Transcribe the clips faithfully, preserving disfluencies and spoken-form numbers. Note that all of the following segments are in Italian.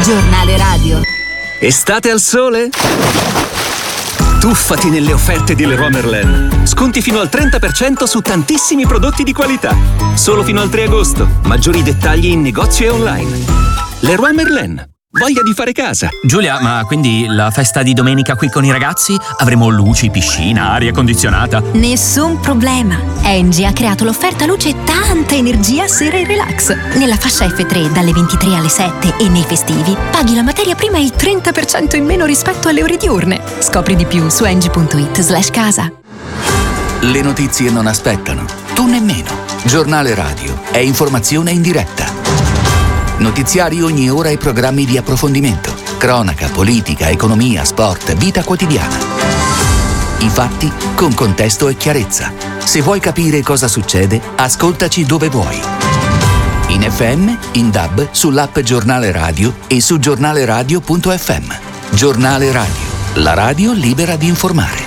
Giornale radio. Estate al sole? Tuffati nelle offerte di Leroy Merlin. Sconti fino al trenta per cento su tantissimi prodotti di qualità. Solo fino al tre agosto. Maggiori dettagli in negozio e online. Leroy Merlin. Voglia di fare casa. Giulia, ma quindi la festa di domenica qui con i ragazzi? Avremo luci, piscina, aria condizionata? Nessun problema. Engie ha creato l'offerta luce e tanta energia sera e relax. Nella fascia effe tre dalle ventitré alle sette e nei festivi paghi la materia prima il trenta per cento in meno rispetto alle ore diurne. Scopri di più su engie punto it slash casa. Le notizie non aspettano. Tu nemmeno. Giornale radio è informazione in diretta. Notiziari ogni ora e programmi di approfondimento. Cronaca, politica, economia, sport, vita quotidiana. I fatti con contesto e chiarezza. Se vuoi capire cosa succede, ascoltaci dove vuoi. In effe emme, in D A B, sull'app Giornale Radio e su giornaleradio punto effe emme. Giornale Radio, la radio libera di informare.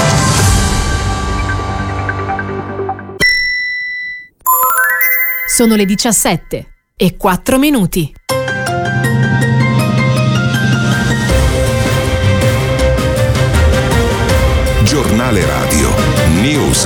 Sono le diciassette e quattro minuti. Giornale radio. News.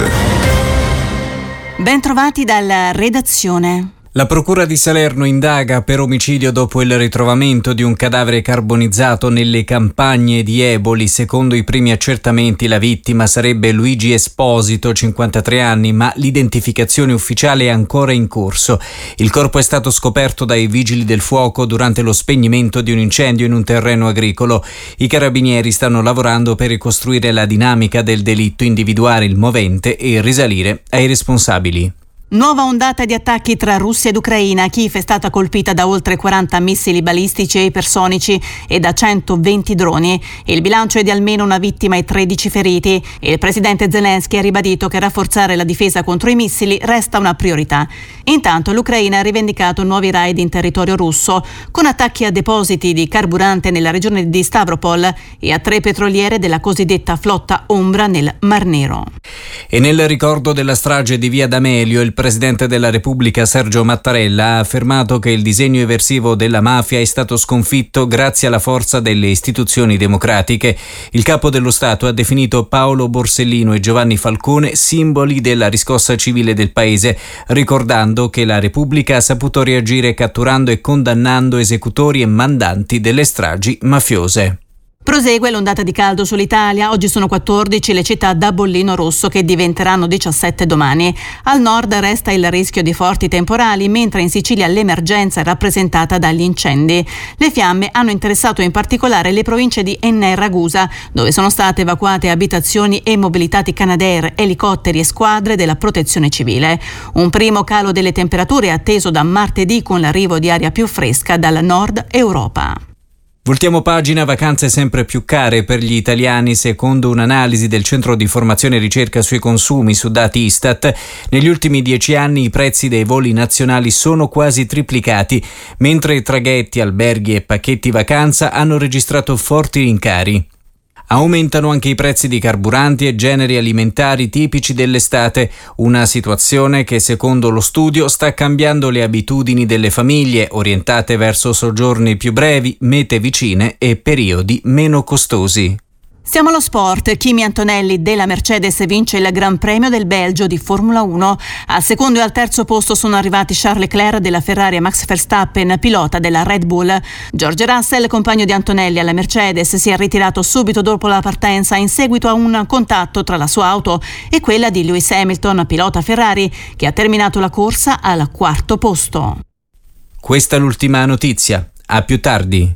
Ben trovati dalla redazione. La procura di Salerno indaga per omicidio dopo il ritrovamento di un cadavere carbonizzato nelle campagne di Eboli. Secondo i primi accertamenti la vittima sarebbe Luigi Esposito, cinquantatré anni, ma l'identificazione ufficiale è ancora in corso. Il corpo è stato scoperto dai vigili del fuoco durante lo spegnimento di un incendio in un terreno agricolo. I carabinieri stanno lavorando per ricostruire la dinamica del delitto, individuare il movente e risalire ai responsabili. Nuova ondata di attacchi tra Russia ed Ucraina. Kiev è stata colpita da oltre quaranta missili balistici e ipersonici e da centoventi droni. Il bilancio è di almeno una vittima e tredici feriti. Il presidente Zelensky ha ribadito che rafforzare la difesa contro i missili resta una priorità. Intanto l'Ucraina ha rivendicato nuovi raid in territorio russo, con attacchi a depositi di carburante nella regione di Stavropol e a tre petroliere della cosiddetta flotta ombra nel Mar Nero. E nel ricordo della strage di Via D'Amelio, il Presidente della Repubblica Sergio Mattarella ha affermato che il disegno eversivo della mafia è stato sconfitto grazie alla forza delle istituzioni democratiche. Il capo dello Stato ha definito Paolo Borsellino e Giovanni Falcone simboli della riscossa civile del paese, ricordando che la Repubblica ha saputo reagire catturando e condannando esecutori e mandanti delle stragi mafiose. Prosegue l'ondata di caldo sull'Italia. Oggi sono quattordici le città da bollino rosso che diventeranno diciassette domani. Al nord resta il rischio di forti temporali, mentre in Sicilia l'emergenza è rappresentata dagli incendi. Le fiamme hanno interessato in particolare le province di Enna e Ragusa, dove sono state evacuate abitazioni e mobilitati Canadair, elicotteri e squadre della protezione civile. Un primo calo delle temperature è atteso da martedì con l'arrivo di aria più fresca dal nord Europa. Voltiamo pagina. Vacanze sempre più care per gli italiani. Secondo un'analisi del Centro di Formazione e Ricerca sui Consumi su dati Istat, negli ultimi dieci anni i prezzi dei voli nazionali sono quasi triplicati, mentre traghetti, alberghi e pacchetti vacanza hanno registrato forti rincari. Aumentano anche i prezzi di carburanti e generi alimentari tipici dell'estate, una situazione che secondo lo studio sta cambiando le abitudini delle famiglie, orientate verso soggiorni più brevi, mete vicine e periodi meno costosi. Siamo allo sport. Kimi Antonelli della Mercedes vince il Gran Premio del Belgio di Formula uno. Al secondo e al terzo posto sono arrivati Charles Leclerc della Ferrari e Max Verstappen, pilota della Red Bull. George Russell, compagno di Antonelli alla Mercedes, si è ritirato subito dopo la partenza in seguito a un contatto tra la sua auto e quella di Lewis Hamilton, pilota Ferrari, che ha terminato la corsa al quarto posto. Questa è l'ultima notizia. A più tardi.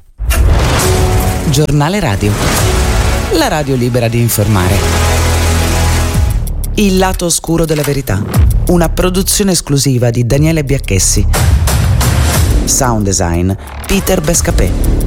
Giornale radio. La radio libera di informare. Il lato oscuro della verità. Una produzione esclusiva di Daniele Biacchessi. Sound design Peter Bescapè.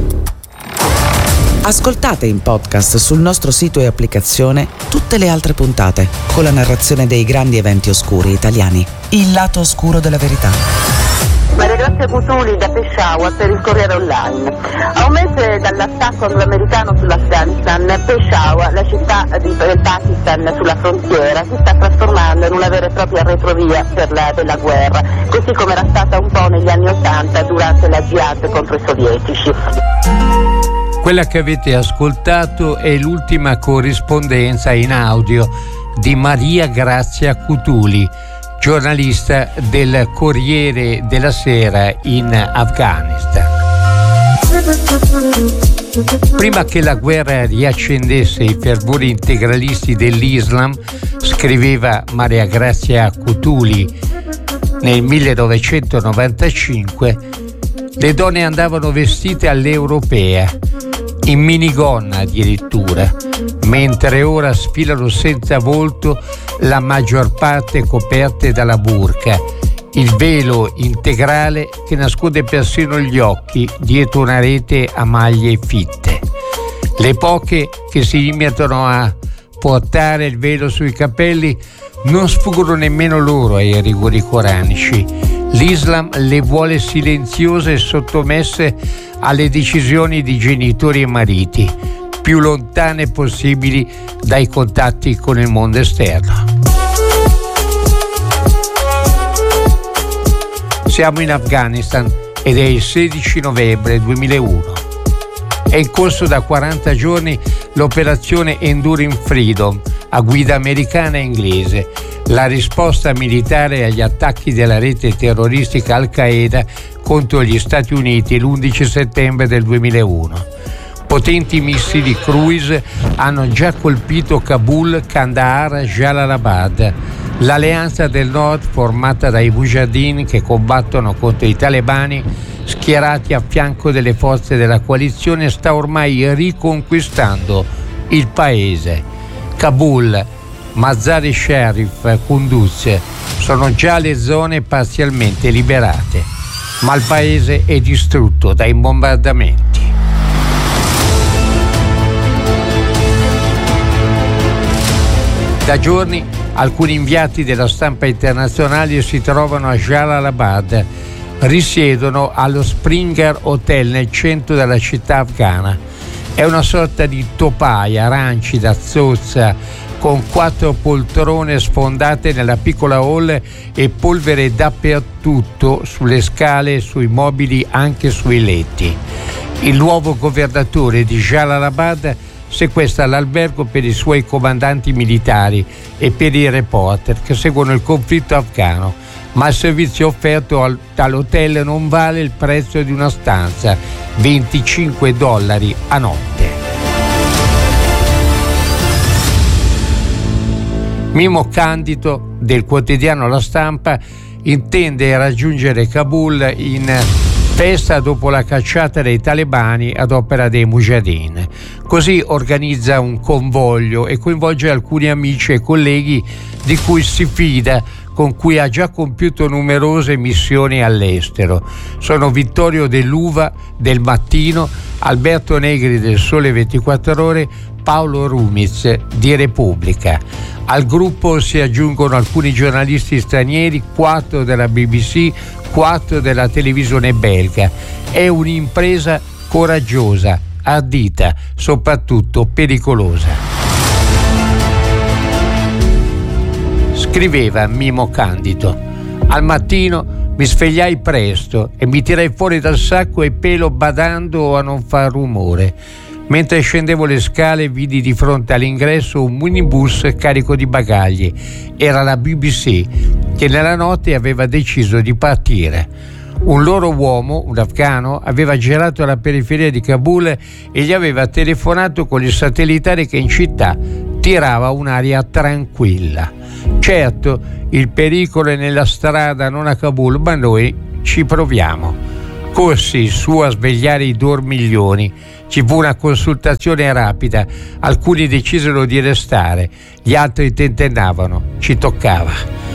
Ascoltate in podcast sul nostro sito e applicazione tutte le altre puntate con la narrazione dei grandi eventi oscuri italiani. Il lato oscuro della verità. Maria Grazia Cutuli da Peshawar per il Corriere Online. A un mese dall'attacco anglo-americano sull'Afghanistan, Peshawar, la città di, del Pakistan sulla frontiera, si sta trasformando in una vera e propria propria retrovia per la, della guerra, così come era stata un po' negli anni Ottanta durante la jihad contro i sovietici. Quella che avete ascoltato è l'ultima corrispondenza in audio di Maria Grazia Cutuli, giornalista del Corriere della Sera in Afghanistan. Prima che la guerra riaccendesse i fervori integralisti dell'Islam, scriveva Maria Grazia Cutuli nel millenovecentonovantacinque, le donne andavano vestite all'europea, in minigonna addirittura, mentre ora sfilano senza volto, la maggior parte coperte dalla burqa, il velo integrale che nasconde persino gli occhi dietro una rete a maglie fitte. Le poche che si limitano a portare il velo sui capelli non sfuggono nemmeno loro ai rigori coranici. L'Islam le vuole silenziose e sottomesse alle decisioni di genitori e mariti, più lontane possibili dai contatti con il mondo esterno. Siamo in Afghanistan ed è il sedici novembre duemilauno. È in corso da quaranta giorni l'operazione Enduring Freedom a guida americana e inglese, la risposta militare agli attacchi della rete terroristica Al-Qaeda contro gli Stati Uniti l'undici settembre del duemilauno. Potenti missili cruise hanno già colpito Kabul, Kandahar, Jalalabad. L'alleanza del nord, formata dai Mujahideen che combattono contro i talebani, schierati a fianco delle forze della coalizione, sta ormai riconquistando il paese. Kabul, Mazar-e Sharif, Kunduz sono già le zone parzialmente liberate, ma il paese è distrutto dai bombardamenti. Da giorni alcuni inviati della stampa internazionale si trovano a Jalalabad, risiedono allo Springer Hotel nel centro della città afghana. È una sorta di topaia rancida, zozza, con quattro poltrone sfondate nella piccola hall e polvere dappertutto, sulle scale, sui mobili, anche sui letti. Il nuovo governatore di Jalalabad sequestra l'albergo per i suoi comandanti militari e per i reporter che seguono il conflitto afghano, ma il servizio offerto al, dall'hotel non vale il prezzo di una stanza, venticinque dollari a notte. Mimo Candido del quotidiano La Stampa intende raggiungere Kabul in festa dopo la cacciata dei talebani ad opera dei Mujahideen. Così organizza un convoglio e coinvolge alcuni amici e colleghi di cui si fida, con cui ha già compiuto numerose missioni all'estero. Sono Vittorio Dell'Uva del Mattino, Alberto Negri del Sole ventiquattro Ore, Paolo Rumiz di Repubblica. Al gruppo si aggiungono alcuni giornalisti stranieri, quattro della B B C, quattro della televisione belga. È un'impresa coraggiosa, ardita, soprattutto pericolosa. Scriveva Mimo Candido: al mattino mi svegliai presto e mi tirai fuori dal sacco e pelo badando a non far rumore. Mentre scendevo le scale vidi di fronte all'ingresso un minibus carico di bagagli. Era la B B C che nella notte aveva deciso di partire. Un loro uomo, un afghano, aveva girato alla periferia di Kabul e gli aveva telefonato con il satellitare che in città tirava un'aria tranquilla. Certo, il pericolo è nella strada, non a Kabul, ma noi ci proviamo. Corsi su a svegliare i dormiglioni. Ci fu una consultazione rapida. Alcuni decisero di restare, gli altri tentennavano. Ci toccava.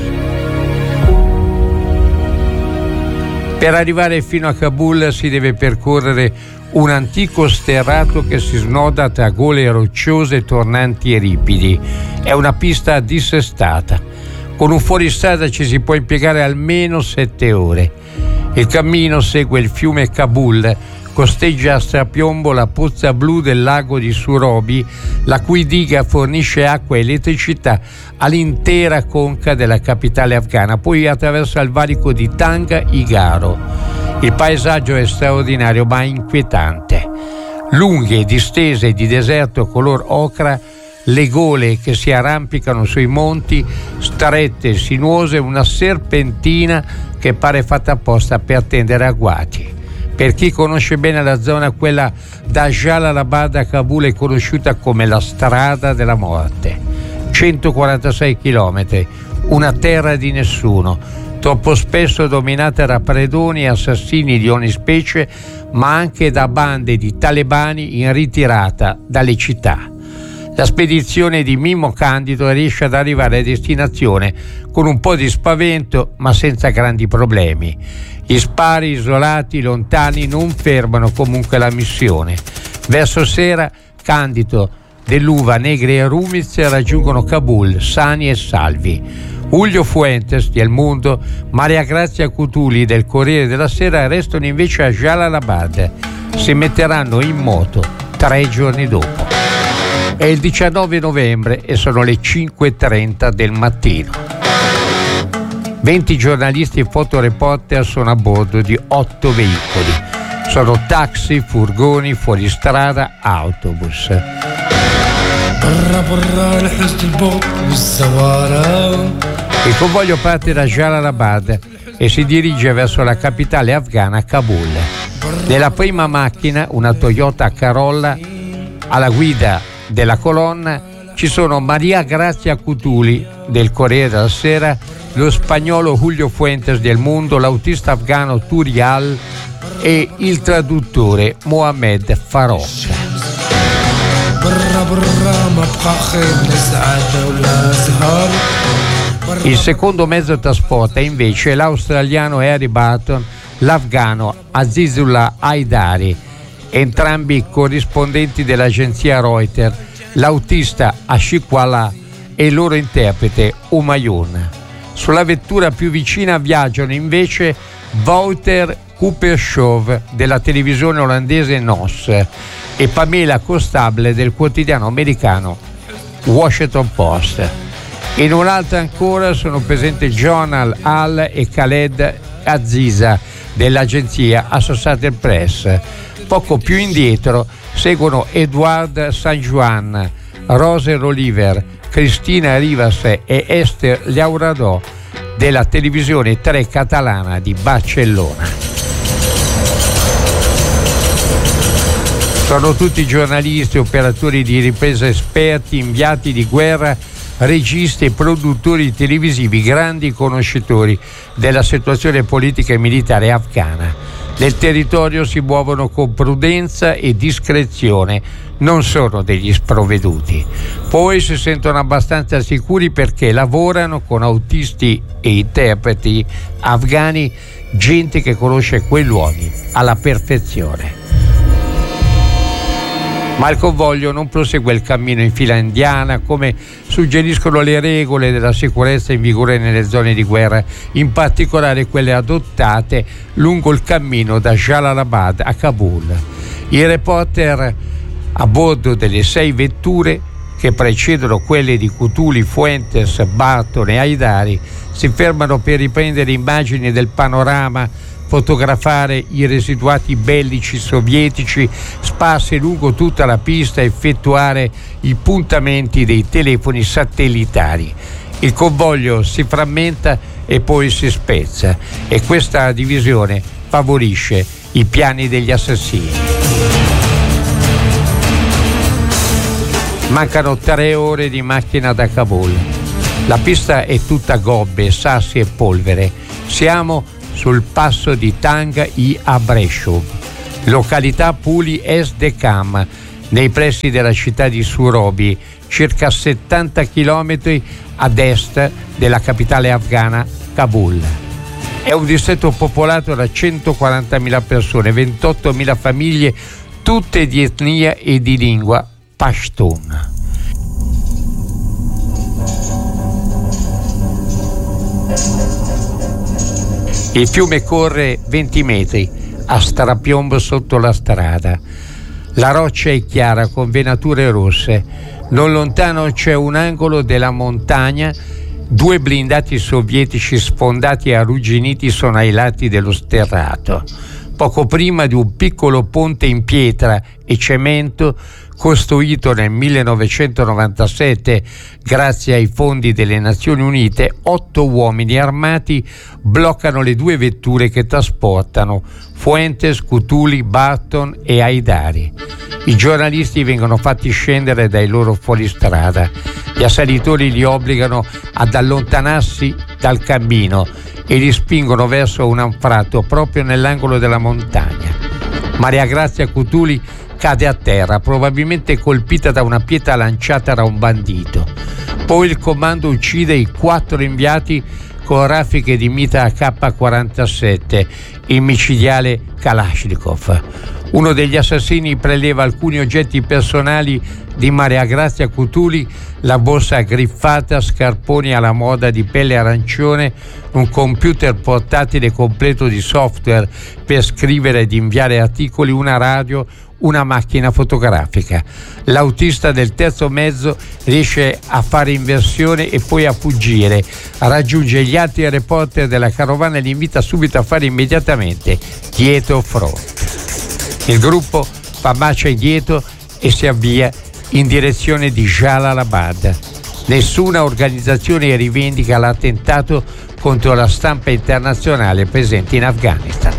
Per arrivare fino a Kabul si deve percorrere un antico sterrato che si snoda tra gole rocciose tornanti e ripidi. È una pista dissestata. Con un fuoristrada ci si può impiegare almeno sette ore. Il cammino segue il fiume Kabul costeggia a strapiombo la pozza blu del lago di Surobi, la cui diga fornisce acqua e elettricità all'intera conca della capitale afghana, poi attraversa il valico di Tanga-i-Garo. Il paesaggio è straordinario ma inquietante. Lunghe, distese di deserto color ocra, le gole che si arrampicano sui monti, strette, sinuose, una serpentina che pare fatta apposta per tendere agguati. Per chi conosce bene la zona, quella da Jalalabad a Kabul è conosciuta come la strada della morte. centoquarantasei chilometri, una terra di nessuno, troppo spesso dominata da predoni e assassini di ogni specie, ma anche da bande di talebani in ritirata dalle città. La spedizione di Mimmo Candido riesce ad arrivare a destinazione con un po' di spavento, ma senza grandi problemi. Gli spari isolati, lontani, non fermano comunque la missione. Verso sera, Candido, Deluva, Negri e Rumiz raggiungono Kabul, sani e salvi. Julio Fuentes di El Mundo, Maria Grazia Cutuli del Corriere della Sera restano invece a Jalalabad. Si metteranno in moto tre giorni dopo. È il diciannove novembre e sono le cinque e trenta del mattino. venti giornalisti e fotoreporter sono a bordo di otto veicoli. Sono taxi, furgoni, fuoristrada, autobus. Il convoglio parte da Jalalabad e si dirige verso la capitale afghana, Kabul. Nella prima macchina, una Toyota Corolla, alla guida della colonna ci sono Maria Grazia Cutuli del Corriere della Sera, lo spagnolo Julio Fuentes del Mundo, l'autista afghano Turial e il traduttore Mohamed Farouk. Il secondo mezzo trasporta invece l'australiano Harry Barton, l'afghano Azizullah Haidari, entrambi corrispondenti dell'agenzia Reuters, l'autista Ashiqullah e il loro interprete Humayun. Sulla vettura più vicina viaggiano invece Wouter Coopershove della televisione olandese N O S e Pamela Costable del quotidiano americano Washington Post. In un'altra ancora sono presenti Jonal Al e Khaled Aziza dell'agenzia Associated Press. Poco più indietro seguono Edouard Saint-Juan, Roser Oliver, Cristina Rivas e Esther Llauradò della televisione tre catalana di Barcellona. Sono tutti giornalisti, operatori di ripresa esperti, inviati di guerra, registi e produttori televisivi, grandi conoscitori della situazione politica e militare afghana. Nel territorio si muovono con prudenza e discrezione, non sono degli sprovveduti. Poi si sentono abbastanza sicuri perché lavorano con autisti e interpreti afghani, gente che conosce quei luoghi alla perfezione. Ma il convoglio non prosegue il cammino in fila indiana come suggeriscono le regole della sicurezza in vigore nelle zone di guerra, in particolare quelle adottate lungo il cammino da Jalalabad a Kabul. I reporter a bordo delle sei vetture che precedono quelle di Cutuli, Fuentes, Barton e Haidari si fermano per riprendere immagini del panorama, fotografare i residuati bellici sovietici sparsi lungo tutta la pista, effettuare i puntamenti dei telefoni satellitari. Il convoglio si frammenta e poi si spezza e questa divisione favorisce i piani degli assassini. Mancano tre ore di macchina da Kabul. La pista è tutta gobbe, sassi e polvere. Siamo sul passo di Tanga-i-Abreshov, località Puli Esdekam, nei pressi della città di Surobi, circa settanta chilometri ad est della capitale afghana Kabul. È un distretto popolato da centoquarantamila persone, ventottomila famiglie, tutte di etnia e di lingua Pashtun. Il fiume corre venti metri, a strapiombo sotto la strada. La roccia è chiara con venature rosse. Non lontano c'è un angolo della montagna. Due blindati sovietici sfondati e arrugginiti sono ai lati dello sterrato. Poco prima di un piccolo ponte in pietra e cemento costruito nel millenovecentonovantasette grazie ai fondi delle Nazioni Unite, otto uomini armati bloccano le due vetture che trasportano Fuentes, Cutuli, Barton e Haidari. I giornalisti vengono fatti scendere dai loro fuoristrada. Gli assalitori li obbligano ad allontanarsi dal cammino e li spingono verso un anfratto proprio nell'angolo della montagna. Maria Grazia Cutuli cade a terra, probabilmente colpita da una pietra lanciata da un bandito. Poi il comando uccide i quattro inviati con raffiche di mitra A K quarantasette, il micidiale Kalashnikov. Uno degli assassini preleva alcuni oggetti personali di Maria Grazia Cutuli, la borsa griffata, scarponi alla moda di pelle arancione, un computer portatile completo di software per scrivere ed inviare articoli, una radio, una macchina fotografica. L'autista del terzo mezzo riesce a fare inversione e poi a fuggire. Raggiunge gli altri reporter della carovana e li invita subito a fare immediatamente dietro front. Il gruppo fa marcia indietro e si avvia in direzione di Jalalabad. Nessuna organizzazione rivendica l'attentato contro la stampa internazionale presente in Afghanistan.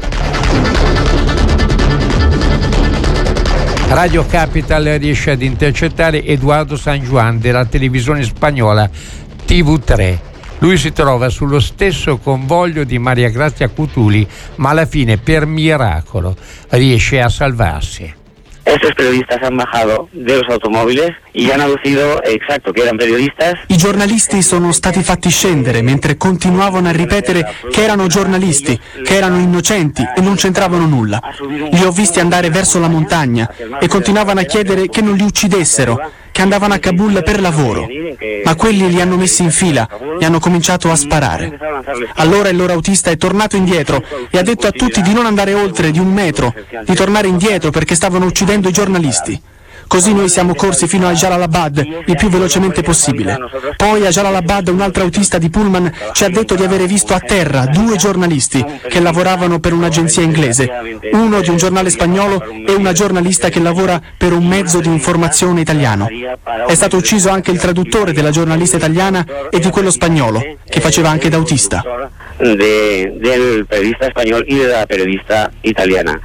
Radio Capital riesce ad intercettare Eduardo San Juan della televisione spagnola T V tre. Lui si trova sullo stesso convoglio di Maria Grazia Cutuli, ma alla fine, per miracolo, riesce a salvarsi. Estos periodistas han bajado de los automóviles y han aducido, exacto, che erano periodistas. I giornalisti sono stati fatti scendere mentre continuavano a ripetere che erano giornalisti, che erano innocenti e non c'entravano nulla. Li ho visti andare verso la montagna e continuavano a chiedere che non li uccidessero, che andavano a Kabul per lavoro. Ma quelli li hanno messi in fila e hanno cominciato a sparare. Allora il loro autista è tornato indietro e ha detto a tutti di non andare oltre di un metro, di tornare indietro perché stavano uccidendo i giornalisti. Così noi siamo corsi fino a Jalalabad il più velocemente possibile. Poi a Jalalabad un altro autista di pullman ci ha detto di avere visto a terra due giornalisti che lavoravano per un'agenzia inglese, uno di un giornale spagnolo e una giornalista che lavora per un mezzo di informazione italiano. È stato ucciso anche il traduttore della giornalista italiana e di quello spagnolo, che faceva anche da autista. De, del periodista spagnolo e della periodista italiana.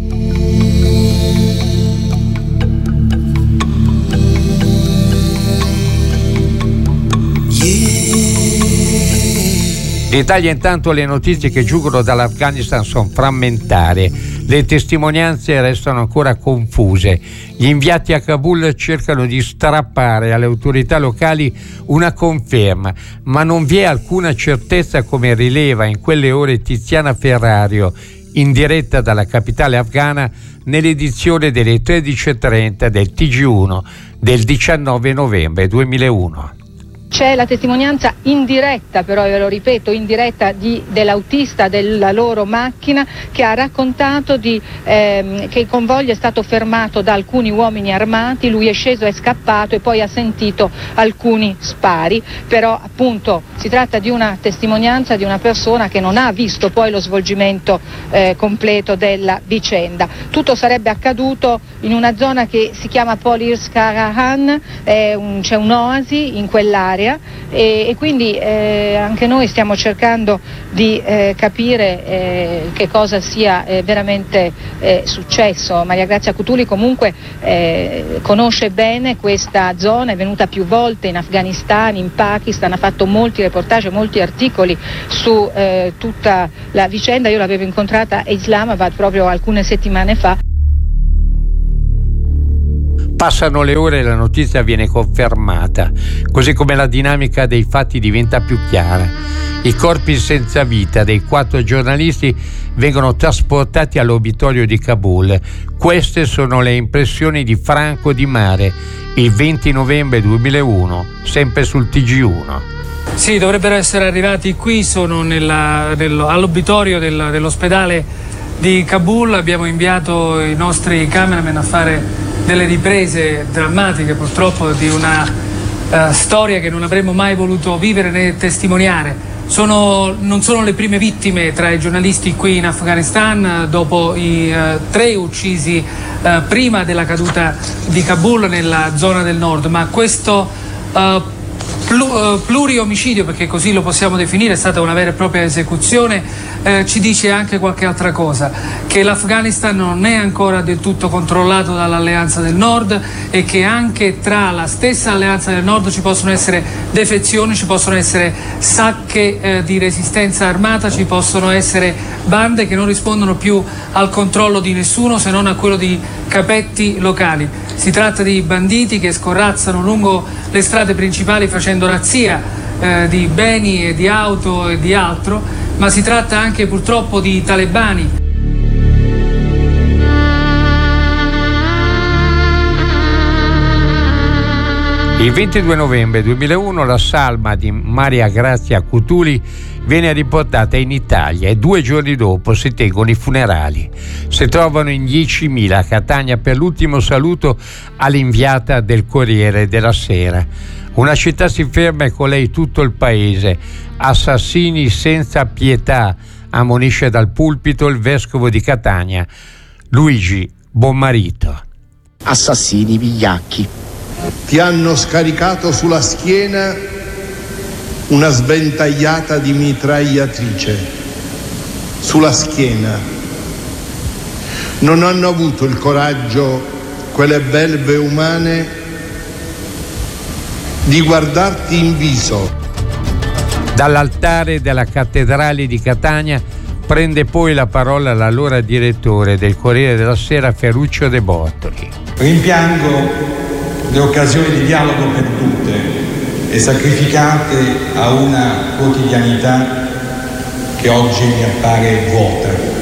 In Italia intanto le notizie che giungono dall'Afghanistan sono frammentarie, le testimonianze restano ancora confuse. Gli inviati a Kabul cercano di strappare alle autorità locali una conferma, ma non vi è alcuna certezza, come rileva in quelle ore Tiziana Ferrario, in diretta dalla capitale afghana nell'edizione delle tredici e trenta del T G uno del diciannove novembre duemilauno. C'è la testimonianza indiretta, però ve lo ripeto, indiretta di, dell'autista della loro macchina, che ha raccontato di, ehm, che il convoglio è stato fermato da alcuni uomini armati, lui è sceso, è scappato e poi ha sentito alcuni spari, però appunto si tratta di una testimonianza di una persona che non ha visto poi lo svolgimento eh, completo della vicenda. Tutto sarebbe accaduto in una zona che si chiama Polirs-Karahan, eh, un, c'è un'oasi in quell'area. E, e quindi eh, anche noi stiamo cercando di eh, capire eh, che cosa sia eh, veramente eh, successo. Maria Grazia Cutuli comunque eh, conosce bene questa zona, è venuta più volte in Afghanistan, in Pakistan, ha fatto molti reportage, molti articoli su eh, tutta la vicenda. Io l'avevo incontrata a Islamabad proprio alcune settimane fa. Passano le ore e la notizia viene confermata, così come la dinamica dei fatti diventa più chiara. I corpi senza vita dei quattro giornalisti vengono trasportati all'obitorio di Kabul. Queste sono le impressioni di Franco Di Mare, il venti novembre duemilauno, sempre sul T G uno. Sì, dovrebbero essere arrivati qui, sono nella, nello, all'obitorio del, dell'ospedale di Kabul. Abbiamo inviato i nostri cameraman a fare delle riprese drammatiche, purtroppo, di una uh, storia che non avremmo mai voluto vivere né testimoniare. Sono, non sono le prime vittime tra i giornalisti qui in Afghanistan, dopo i uh, tre uccisi uh, prima della caduta di Kabul nella zona del nord, ma questo uh, pluriomicidio, perché così lo possiamo definire, è stata una vera e propria esecuzione, eh, ci dice anche qualche altra cosa, che l'Afghanistan non è ancora del tutto controllato dall'Alleanza del Nord e che anche tra la stessa Alleanza del Nord ci possono essere defezioni, ci possono essere sacche eh, di resistenza armata, ci possono essere bande che non rispondono più al controllo di nessuno se non a quello di capetti locali. Si tratta di banditi che scorrazzano lungo le strade principali facendo razzia eh, di beni e di auto e di altro, ma si tratta anche purtroppo di talebani. Il ventidue novembre duemilauno la salma di Maria Grazia Cutuli viene riportata in Italia e due giorni dopo si tengono i funerali. Si trovano in diecimila a Catania per l'ultimo saluto all'inviata del Corriere della Sera. Una città si ferma e con lei tutto il paese. Assassini senza pietà, ammonisce dal pulpito il vescovo di Catania, Luigi Bonmarito. Assassini vigliacchi. Ti hanno scaricato sulla schiena una sventagliata di mitragliatrice. Sulla schiena. Non hanno avuto il coraggio, quelle belve umane, di guardarti in viso. Dall'altare della cattedrale di Catania prende poi la parola l'allora direttore del Corriere della Sera, Ferruccio De Bortoli. Rimpiango le occasioni di dialogo perdute e sacrificate a una quotidianità che oggi mi appare vuota.